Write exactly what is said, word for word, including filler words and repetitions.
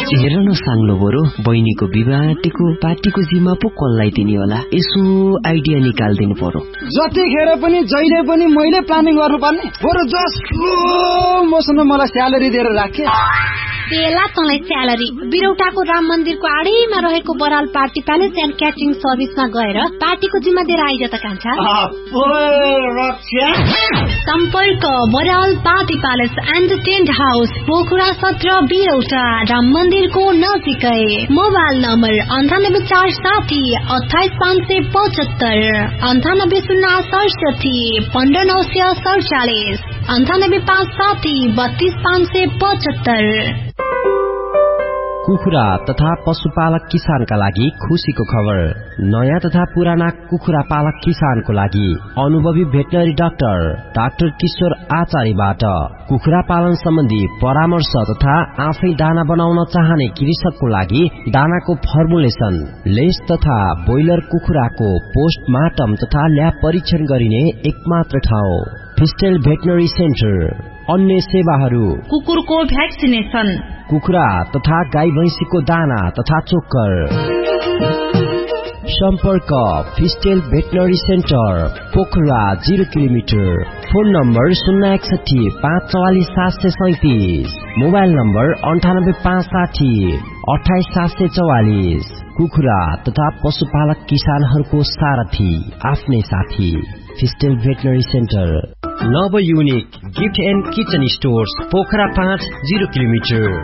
हेर न साङ्लो बरु बहिनीको विवाहको पार्टीको जिम्मा पो कसलाई दिने होला, यसो आइडिया निकाल्दिनु पर्यो। जतिखेर पनि जहिले पनि मैले प्लानिङ गर्नुपर्ने, बरु जसको मसँग मलाई स्यालेरी दिएर राखे। बेला तँलाई स्यालेरी बिरौटाको राम मन्दिरको आडैमा रहेको Baral party palace and catering सर्भिसमा गएर पार्टीको जिम्मा दिएर आइज त कान्छा। सम्पर्क Baral party palace and tent house, Pokhara सत्र, बिरौटा, राम मन्दिरको नजिकै। मोबाइल नम्बर अन्ठानब्बे चार साठी अठाइस पाँच सय पचहत्तर, अन्ठानब्बे शून्य सडसठी पन्ध्र नौ सय सडचालिस, अन्ठानब्बे पाँच साठी बत्तीस पाँच सय पचहत्तर। कुखुरा तथा पशुपालक किसानका लागि खुशीको खबर। नयाँ तथा पुराना कुखुरा पालक किसानको लागि अनुभवी भेटनरी डाक्टर डाक्टर किशोर आचार्यबाट कुखुरा पालन सम्बन्धी परामर्श तथा आफै दाना बनाउन चाहने कृषकको लागि दानाको फर्मुलेसन, लेस तथा बोइलर कुखुराको पोस्टमार्टम तथा ल्याब परीक्षण गरिने एकमात्र ठाउँ फिस्टेल भेटनरी सेन्टर। अन्य सेवाहरू कुकुरको भ्याक्सिनेसन, कुखुरा तथा गाई भैंसीको दाना तथा चोक्कर। सम्पर्क फिस्टेल veterinary centre, Pokhara zero kilometre. Phone number शून्य एकसठी पाँच चौवालिस सात सय सैतिस, मोबाइल नम्बर अन्ठानब्बे पाँच साठी अठाइस सात सय चौवालिस। कुखुरा तथा पशुपालक किसानहरूको सारथी, आफ्नै साथी, फिस्टेल भेटनरी सेन्टर। नव unique gift and kitchen stores, Pokhara पाँच जीरो किलोमिटर।